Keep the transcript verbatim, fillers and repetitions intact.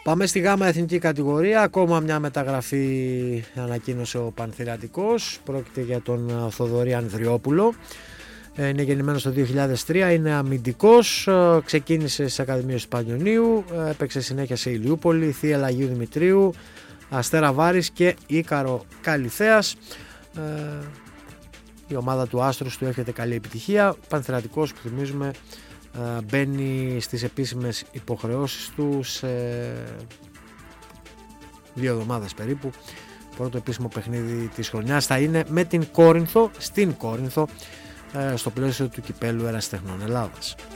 Πάμε στη γάμα εθνική κατηγορία. Ακόμα μια μεταγραφή ανακοίνωσε ο Πανθηρατικός. Πρόκειται για τον Θοδωρή Ανδριόπουλο. Είναι γεννημένος το δύο χιλιάδες τρία, είναι αμυντικός, ξεκίνησε στις Ακαδημίες του Πανιωνίου, έπαιξε συνέχεια σε Ηλιούπολη, Θεία Λαγίου Δημητρίου, Αστέρα Βάρης και Ίκαρο Καλυθέας. Η ομάδα του Άστρους του εύχεται καλή επιτυχία. Ο Πανθηρατικός, που θυμίζουμε, μπαίνει στις επίσημες υποχρεώσεις του σε δύο εβδομάδες περίπου. Πρώτο επίσημο παιχνίδι της χρονιάς θα είναι με την Κόρινθο, στην Κόρινθο, στο πλαίσιο του κυπέλου Ερασιτεχνών Ελλάδας.